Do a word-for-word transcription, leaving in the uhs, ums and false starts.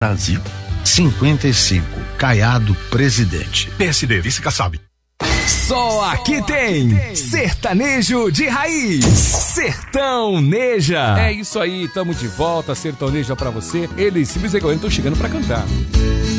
Brasil. cinquenta e cinco, Caiado, presidente. P S D, vice Kassab. Só aqui tem sertanejo de raiz, Sertão Neja. É isso aí, tamo de volta, Sertaneja pra você. Eles simplesmente estão chegando pra cantar.